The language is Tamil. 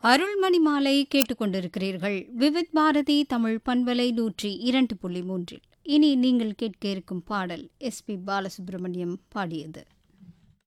அருள்மணி மாலை கேட்டுக்கொண்டிருக்கிறீர்கள். விவித் பாரதி தமிழ் பண்பலை 102.3. இனி நீங்கள் கேட்க இருக்கும் பாடல் எஸ்.பி. பாலசுப்ரமணியம் பாடியது.